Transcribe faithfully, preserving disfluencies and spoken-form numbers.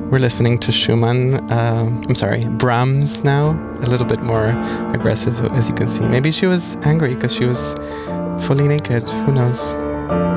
We're listening to Schumann, uh, I'm sorry, Brahms now, a little bit more aggressive, as you can see. Maybe she was angry because she was fully naked, who knows?